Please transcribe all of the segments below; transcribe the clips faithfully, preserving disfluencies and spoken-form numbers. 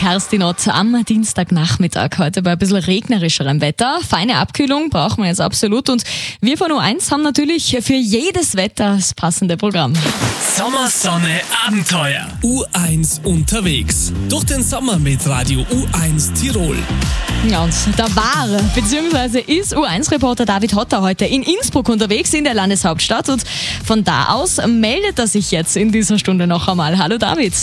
Kerstin Ott am Dienstagnachmittag. Heute bei ein bisschen regnerischerem Wetter. Feine Abkühlung braucht man jetzt absolut. Und wir von U eins haben natürlich für jedes Wetter das passende Programm. Sommer, Sonne, Abenteuer. U eins unterwegs. Durch den Sommer mit Radio U eins Tirol. Ja, und da war, beziehungsweise ist U eins-Reporter David Hotter heute in Innsbruck unterwegs, in der Landeshauptstadt. Und von da aus meldet er sich jetzt in dieser Stunde noch einmal. Hallo David.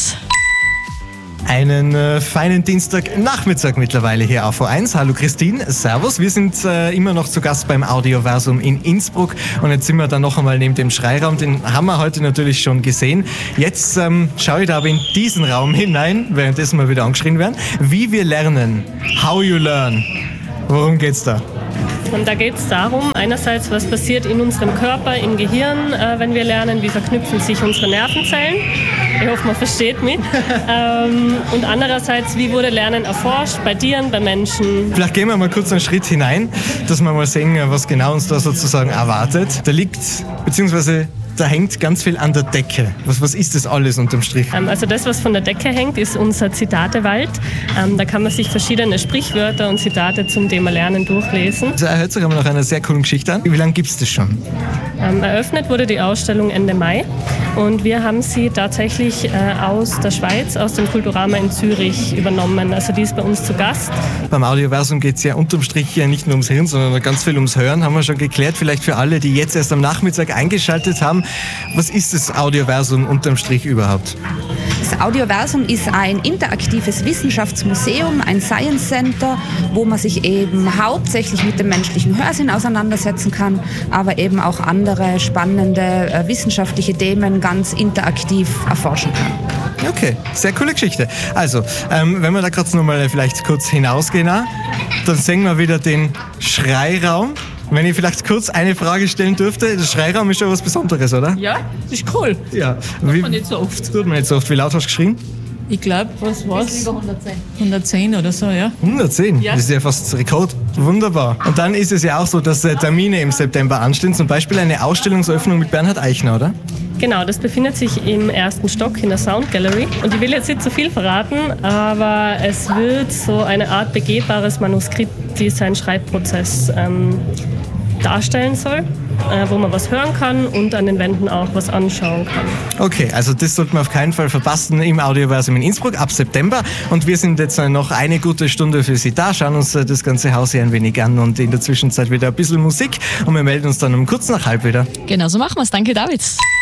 Einen äh, feinen Dienstagnachmittag mittlerweile hier auf U eins. Hallo Christine, servus. Wir sind äh, immer noch zu Gast beim Audioversum in Innsbruck und jetzt sind wir dann noch einmal neben dem Schreiraum. Den haben wir heute natürlich schon gesehen. Jetzt ähm, schaue ich da aber in diesen Raum hinein, währenddessen wir wieder angeschrien werden. Wie wir lernen. How you learn. Worum geht's da? Und da geht es darum, einerseits, was passiert in unserem Körper, im Gehirn, äh, wenn wir lernen, wie verknüpfen sich unsere Nervenzellen. Ich hoffe, man versteht mich. ähm, und andererseits, wie wurde Lernen erforscht bei Tieren, bei Menschen. Vielleicht gehen wir mal kurz einen Schritt hinein, dass wir mal sehen, was genau uns da sozusagen erwartet. Da liegt, beziehungsweise da hängt ganz viel an der Decke. Was, was ist das alles unterm Strich? Ähm, also das, was von der Decke hängt, ist unser Zitatewald. Ähm, da kann man sich verschiedene Sprichwörter und Zitate zum Thema Lernen durchlesen. Also hört sich aber nach einer sehr coolen Geschichte an. Wie lange gibt es das schon? Ähm, eröffnet wurde die Ausstellung Ende Mai und wir haben sie tatsächlich äh, aus der Schweiz, aus dem Kulturama in Zürich übernommen. Also die ist bei uns zu Gast. Beim Audioversum geht es ja unterm Strich ja nicht nur ums Hirn, sondern ganz viel ums Hören. Haben wir schon geklärt. Vielleicht für alle, die jetzt erst am Nachmittag eingeschaltet haben. Was ist das Audioversum unterm Strich überhaupt? Das Audioversum ist ein interaktives Wissenschaftsmuseum, ein Science Center, wo man sich eben hauptsächlich mit dem menschlichen Hörsinn auseinandersetzen kann, aber eben auch andere spannende äh, wissenschaftliche Themen ganz interaktiv erforschen kann. Okay, sehr coole Geschichte. Also, ähm, wenn wir da gerade nochmal vielleicht kurz hinausgehen, dann sehen wir wieder den Schreiraum. Wenn ich vielleicht kurz eine Frage stellen dürfte, der Schreiraum ist schon was Besonderes, oder? Ja, das ist cool. Ja. Tut Wie, man nicht so oft. Tut man nicht so oft. Wie laut hast du geschrien? Ich glaube, was war's? Über hundertzehn. hundertzehn oder so, ja. hundertzehn? Ja. Das ist ja fast Rekord. Wunderbar. Und dann ist es ja auch so, dass äh, Termine im September anstehen. Zum Beispiel eine Ausstellungseröffnung mit Bernhard Eichner, oder? Genau, das befindet sich im ersten Stock in der Sound Gallery. Und ich will jetzt nicht zu viel verraten, aber es wird so eine Art begehbares Manuskript, die seinen Schreibprozess ähm, darstellen soll, äh, wo man was hören kann und an den Wänden auch was anschauen kann. Okay, also das sollten wir auf keinen Fall verpassen im Audioversum in Innsbruck ab September. Und wir sind jetzt noch eine gute Stunde für Sie da, schauen uns das ganze Haus hier ein wenig an und in der Zwischenzeit wieder ein bisschen Musik. Und wir melden uns dann um kurz nach halb wieder. Genau so machen wir es. Danke, David.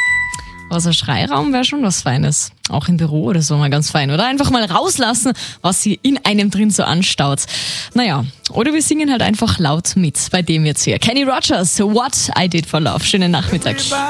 Also Schreiraum wäre schon was Feines. Auch im Büro oder so mal ganz fein, oder? Einfach mal rauslassen, was hier in einem drin so anstaut. Naja, oder wir singen halt einfach laut mit bei dem jetzt hier. Kenny Rogers, What I Did for Love. Schönen Nachmittag.